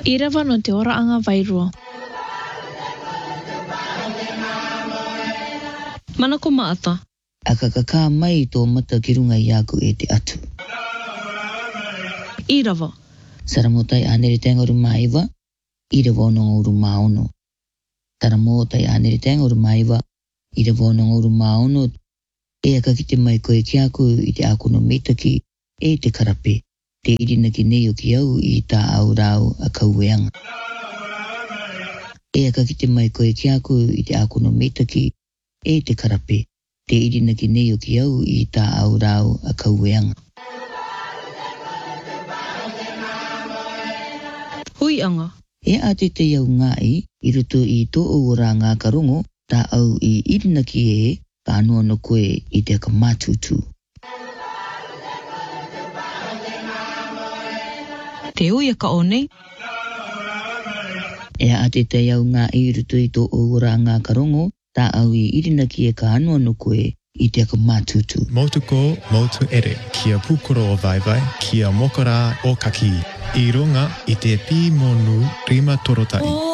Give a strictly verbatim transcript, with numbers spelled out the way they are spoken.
I rawa no te ora anga wairua. Manako maata. A kakaka mai tō mata ki runga i aku e te atu. I rawa. Saramotai anere tenga uru maiwa, i rawa ono uru maono. Taramotai anere tenga uru maiwa, i rawa ono uru maono. E a kakite mai koe ki aku i te aku no metaki, e te karape. Te irina ki neo ki au i tā au rau a kaueanga. E a kakite mai koe ki aku i te aku no metaki, e te karape. Te irina ki neo ki au i tā au rau a kaueanga. Hui anga. E a te te iau ngai, i rutu i tō ora ngā karongo, tā au i irina ki e, ka anua no koe i te akamatutu. Te uia ka o nei. E a te te iau ngai, i rutu i tō ora ngā karongo, tā au i irina ki e ka anua no koe i te akamatutu. Motuko, motu ere, kia pukoro o vaivai, kia mokara o kaki. I runga i te pī monu rima torotai.